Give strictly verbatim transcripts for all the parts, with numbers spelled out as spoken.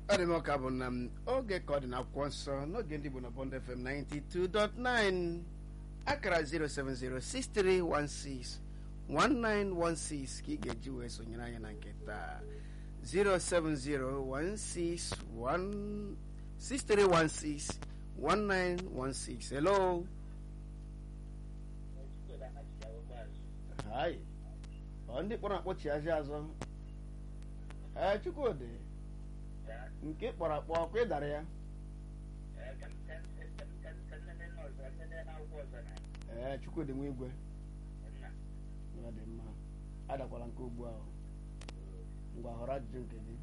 Adịmọka bụ na oge ka ọ dị n'akwụkwọ nsọ n'oge ndị Igbo na Bond F M ninety-two point nine akara zero seven zero six three one six one nine one six ka ị ga-eji wee sonyere anyị na nke taa zero seven zero one six one six three one six one nine one six. Hello. Hi. Ọ ndị kpọrọ akpọ chiazi azọ. Ee, Chukwudị. Nke kpọrọ akpọ ọkwa ịdara ya. Ee, Chukwudị nwa igwe. Ọ dị mma. Adakwala nke ugbu ahụ. Ngwa họrọ ajụjụ nke gị.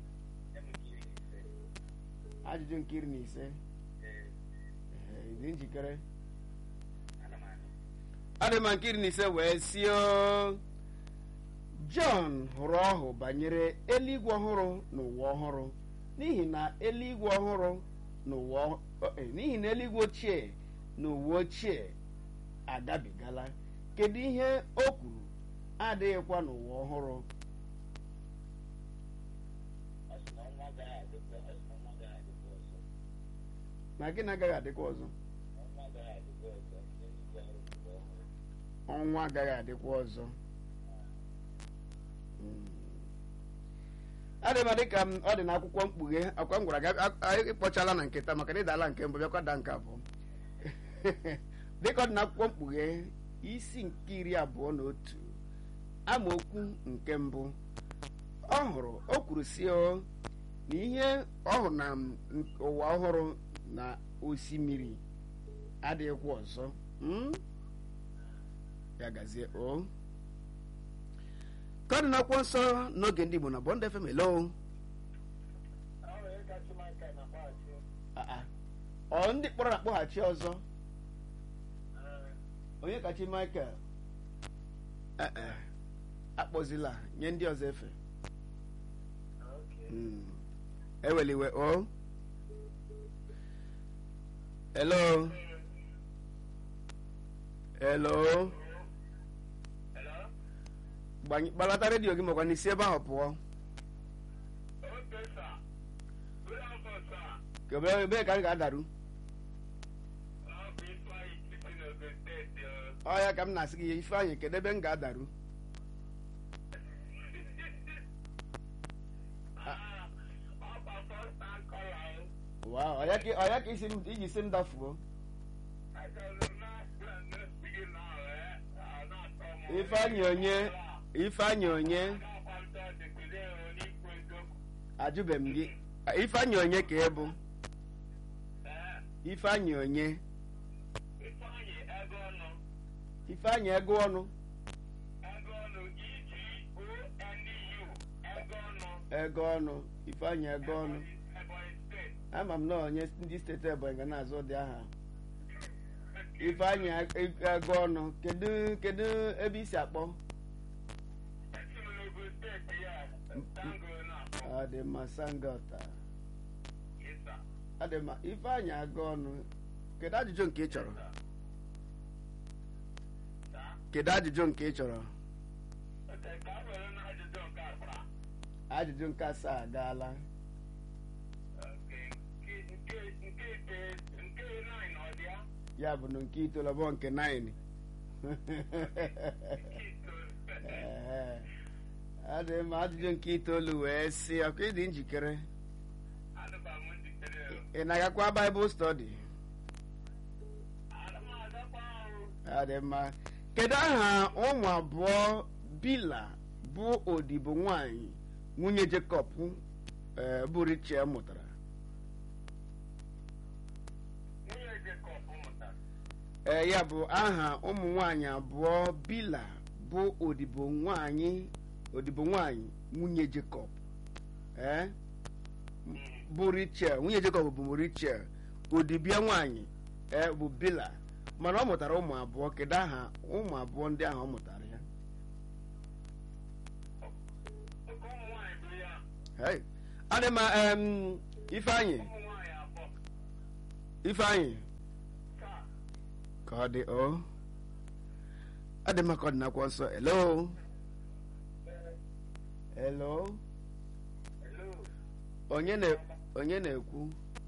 Ajụjụ nke iri na ise. Ee, dị njikere. Adị ma nke iri na ise wee si o. John hụrụ ọhụ banyere eluigwe ọhụrụ na ụwa ọhụrụ n'ihi na eluigwe ọhụrụ na ụwa n'ihi na eluigwe ochie na ụwa ochie agabigala. Kedu ihe o kwuru adịghịkwa n'ụwa ọhụrụ? Na gị na-agaghị adịkwa ọzọ? Ọnwa agaghị adịkwa ọzọ. Adịma dịka ọ dị n'akwụkwọ mkpughe akwa m gwara gị ịkpọchala na nketa maka na ịdala nke mbụ bịakwa da nke abụọ dịka ọ dị n'akwụkwọ mkpughe isi nke iri abụọ na otu amaokwu nke mbụ ọ hụrụ o kwuru si o na ihe ọ hụrụ na ụwa ọhụrụ na osimiri adịghịkwa ọzọ. Ya gazie o ka ọ dị n'akwụkwọ nsọ n'oge ndị Igbo na Bond F M. Hello. Ọ ndị kpọrọ na akpọghachi ọzọ onye kachi Michael akpọzila nye ndị ọzọ efe eweliwe o. Hello. Hello. Gbalata redio gị makwa n'isi ebe ahụ pụọ. Ebe ka m ga-adaru ọ ya ka m na-asị gị Ifeanyị kedu ebe m ga-adaru? ọ ya ka iji si m dafuo? Ifeanyị onye Ifeanyị onye ajụbe m gị Ifeanyị onye ka ị bụ? Ifeanyị onye? Ifeanyị ego ọnụ ego ọnụ Ifeanyị ego ọnụ ama m na onye ndị steeti Ebonyi ga na-azụ ụdị aha Ifeanyị ego ọnụ. Kedu kedu ebe isi akpọ? Adị mma Sangota. Adị mma Ifeanyị aga ọnụ. Kedu ajụjụ nke ị chọrọ? Kedu ajụjụ nke ị chọrọ? Ajụjụ nke asaa agaala. Ya bụ na nke itoolu bụ nke nine. Adị mma ajụjụ nke itoolu wee sị ọkụ ịdị njikere? Ị na-agakwa Bible study? Adị mma. Kedu aha ụmụ abụọ Bila bụ odibo nwanyị nwunye Jekọb bụ Rachel mụtara? Ee, ya bụ aha ụmụ nwanyị abụọ Bila bụ odibo nwanyị odibo nwanyị nwunye Jekọb ee bụ Rachel. Nwunye Jekọb bụ Rachel, odibia nwanyị ee bụ Bila, mana ọ mụtara ụmụ abụọ. Kedu aha ụmụ abụọ ndị ahụ ọ mụtara ya? Hey, adị ma em Ifeanyị Ifeanyị ka ọ dị o adị mma ka ọ dị n'akwụkwọ nsọ. Hello. Hello. onye na onye na-ekwu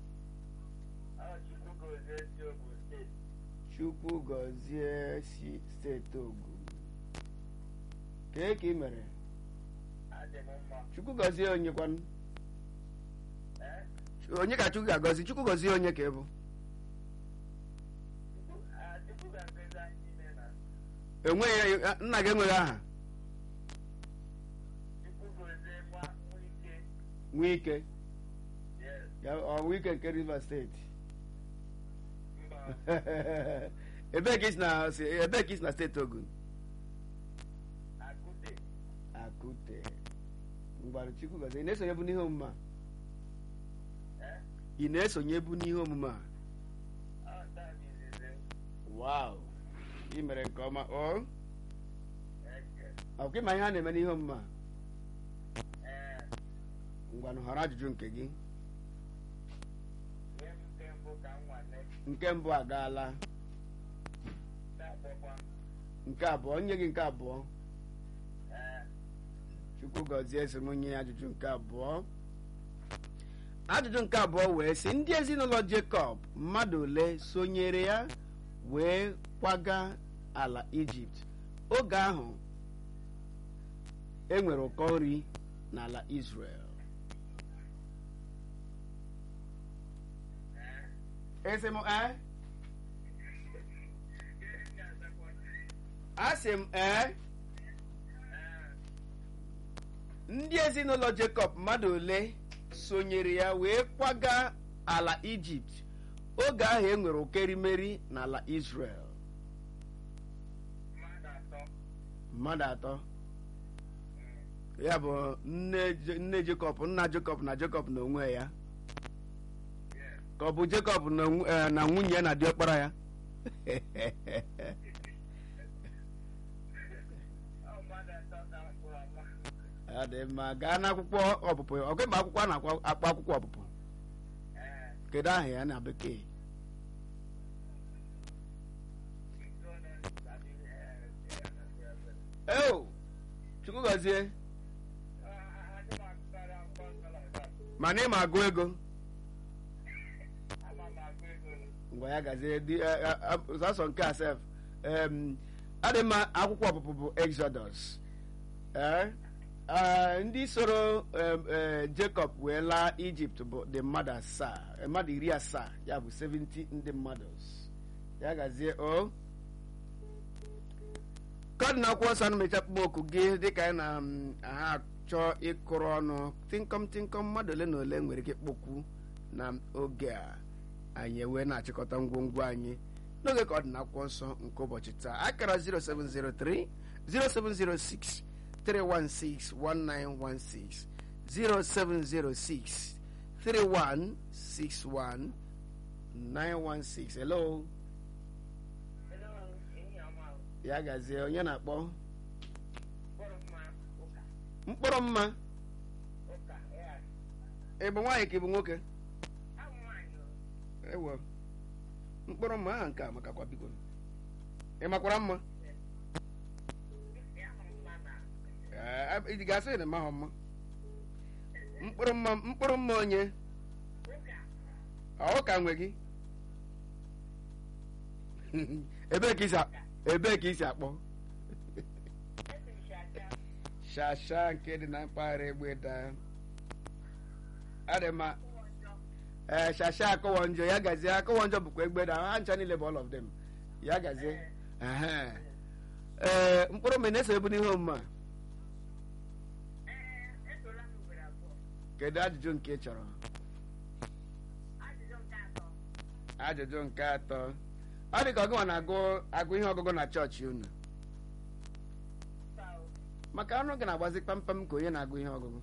Chukwu gọzie si steeti Ogun kee ka ị mere Chukwu gọzie onye kwanụ onye ka Chukwu ga-agọzi Chukwu gọzie onye ka ị bụ enweghị nna gị enweghị aha Nwike Nwike nke Rivers steeti ebee ka isi na steeti Ogun Akute mgbara Chukwu gọzie ị na-esonye bụ n'ihe omume a ị na-esonye bụ n'ihe omume a wow ị mere nke ọma o ọkwa ịma ihe a na-eme n'ihe omume a ngwanụ họrọ ajụjụ nke gị nke mbụ agaala nke abụọ nye gị nke abụọ Chukwu gọzie esi m nye ajụjụ nke abụọ ajụjụ nke abụọ wee sị ndị ezinụlọ Jekọb mmadụ ole sonyere ya wee kwaga ala Ijipt oge ahụ e nwere ụkọ nri n'ala Israel esi m ee asị m ee ndị ezinụlọ Jekọb mmadụ ole sonyere ya wee kwaga ala Ijipt oge ahụ e nwere ụkọ erimeri n'ala Israel mmadụ atọ ya bụ nne Jekọb nna Jekọb na Jekọb na onwe ya ka ọ bụ Jekọb na nwunye ya na diọkpara ya ọ dị mma gaa n'akwụkwọ ọpụpụ ọgụ ịgba akwụkwọ a na-akpọ akwụkwọ ọpụpụ kedu aha ya na bekee eo Chukwu gọzie mana ị ma agụ ego ngwa ya gazie sasọ nke asef adị mma akwụkwọ ọpụpụ bụ Exodus ndị soro Jekọb wee laa Ijipt bụ dị mmadụ asaa mmadụ iri asaa ya bụ seventy ndị mmadụ ya gazie o kọdụ na akwụkwọ nsọ na mechapụ okwu gị dịka anyị na ha achọ ịkụrụ ọnụ tịnkọm tịnkọm mmadụ ole na ole nwere ike kpokwu na oge a anyị ewee na-achịkọta ngwongwo anyị n'oge ka ọ dị n'akwụkwọ nsọ nke ụbọchị taa akara zero seven zero three zero seven zero six three one six one nine one six zero seven zero six three one six one nine one six hello ya gazie onye na-akpọ mkpụrụ mma ị bụ nwaanyị ka ị bụ nwoke ewo mkpụrụ mma aha nke a makakwa biko ị makwara mma ị ga-asị na mahọ mma mkpụrụ mma mkpụrụ mma onye ọ ka nwe gị ebee ka isi ebee ka isi akpọ shasha nke dị na mpaghara Egbeda adị mma ee shasha akọwọ njọ ya gazie akọwọ njọ bụkwa Egbeda ha ncha niile bụ all of them ya gazie ee mkpụrụ mmiri na-eso ebu n'ihe omume a kedu ajụjụ nke ị chọrọ ajụjụ nke atọ ọ dị ka ọgụnwa na-agụ agụ ihe ọgụgụ na chọọchị unu maka ọnụ gị na-agbazi kpamkpam ka onye na-agụ ihe ọgụgụ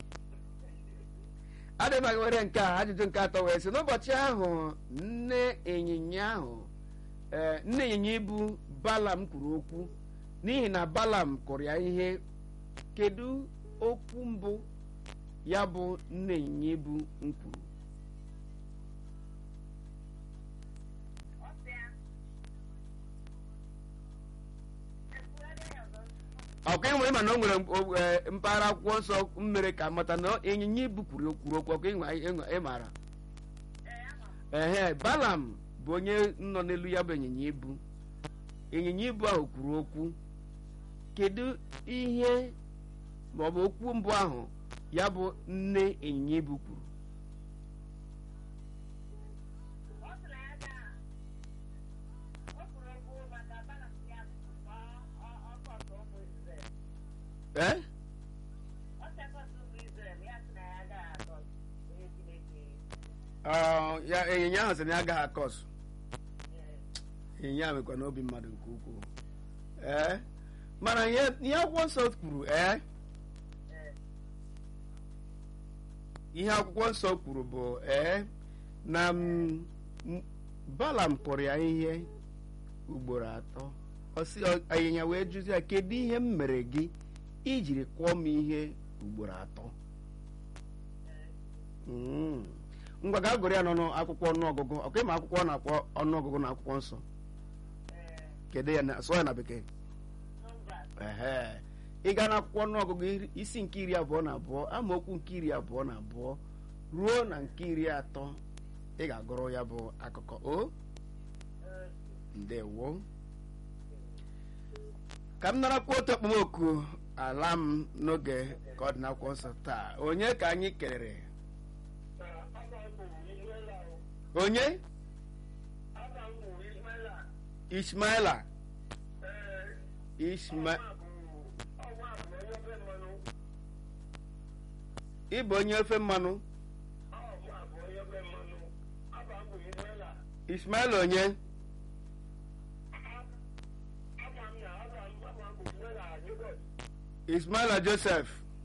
adịghị aga were nke a ajụjụ nke atọ wee sị n'ụbọchị ahụ nne ịnyịnya ahụ ee nne ịnyịnya ibu Balam kwuru okwu n'ihi na Balam kụrụ ya ihe kedu okwu mbụ ya bụ nne ịnyịnya ibu m kwuru ọkụ enwere ịma na o nwere mpaghara akwụkwọ nsọ mmere ka mata na ịnyịnya ibu kwuru kwuru okwu ọkụ ịmara ehe Balam bụ onye nọ n'elu ya bụ ịnyịnya ibu ịnyịnya ibu ahụ kwuru okwu kedu ihe ma ọ bụ okwu mbụ ahụ ya bụ nne ịnyịnya ibu kwuru eh ya ịnyịnya ahụ sị na ya agaghị akọsụ ịnyịnya mekwa n'obi mmadụ nke ukwuu ee mana ihe akwụkwọ nsọ kwuru ee ihe akwụkwọ nsọ kwuru bụ ee na Balam kpọrọ ya ihe ugboro atọ ọsị ịnyịnya wee jụzi ya kedu ihe m mere gị ijiri kwụọ m ihe ugboro atọ ngwa gaa gụrụ ya n'ọnụ akwụkwọ ọnụọgụgụ ọkụ ịma akwụkwọ ọ na-akpọ ọnụọgụgụ na akwụkwọ nsọ kedu ya sụọ ya na bekee ehe ị gaa n'akwụkwọ ọnụọgụgụ isi nke iri abụọ na abụọ amaokwu nke iri abụọ na abụọ ruo na nke iri atọ ị ga-agụrụ ya bụ akụkọ o ndewo ka m narakwa otu okpomọkụ ala m n'oge ka ọ dị n'akwụkwọ nsọ taa onye ka anyị kelere onye Ishmaela Ishma ịbụ onye ofe mmanụ Ishmaela onye Ishmaela Joseph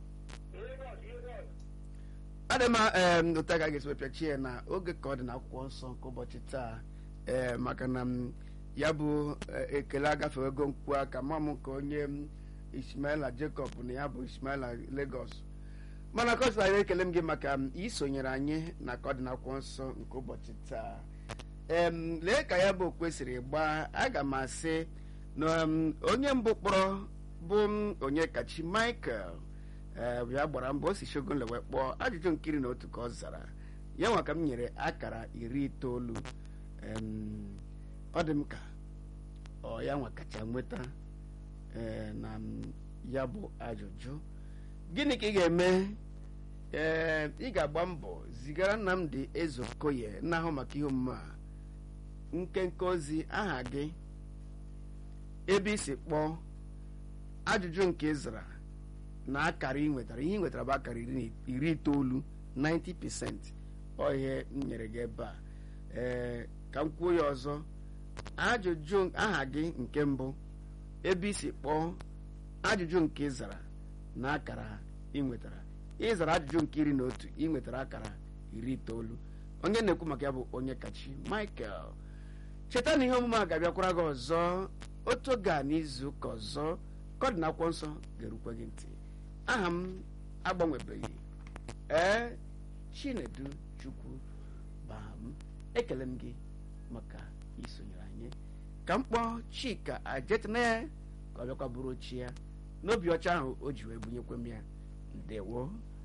adị m ụta ka ga-esi wepịachie na oge ka ọ dị n'akwụkwọ nsọ nke ụbọchị taa ee maka na ya bụ ekele agafewego mkpu aka ma m nke onye Ishmaela Jacob na ya bụ Ishmaela Lagos mana kọsịla anyị ekele m gị maka isonyere anyị na ka ọ dị n'akwụkwọ nsọ nke ụbọchị taa ee lee ka ya bụ kwesịrị gbaa aga m asị na onye mbụ kpọrọ bụ onye kachi Michael ya gbara mbọ o si shogun lewe kpọọ ajụjụ nkiri na otu ka ọ zara ya nwa ka m nyere akara iri itoolu ọ dị m ka ọ ya nwa kacha nweta na ya bụ ajụjụ gịnị ka ị ga-eme ee ị ga-agba mbọ zigara Nnamdi Ezeokoye na-ahụ maka ihe omume a nkenke ozi aha gị ebe isi kpọọ ajụjụ nke ịzara na akara ị nwetara ihe ị nwetara bụ akara iri itoolu ninety percent ọ ihe m nyere gị ebe a ee ka m kwuo ya ọzọ ajụjụ aha gị nke mbụ ebe isi kpọọ ajụjụ nke ịzara na akara ị nwetara ịzara ajụjụ nke iri na otu ị nwetara akara iri itoolu onye na-ekwu maka ya bụ onye kachi Michael cheta na ihe omume a ga-abịakwara gị ọzọ otu oge a n'izu ụka ọzọ ka ọ dị n'akwụkwọ nsọ ga-erukwe gị ntị aha m agbanwebeghị ee Chinedu Chukwu baa m ekele m gị maka isonyere anyị ka m kpọọ Chika Ajetne ka ọ bịakwa bụrụ ochie ya n'obi ọcha ahụ o ji wee bunyekwe m ya ndewo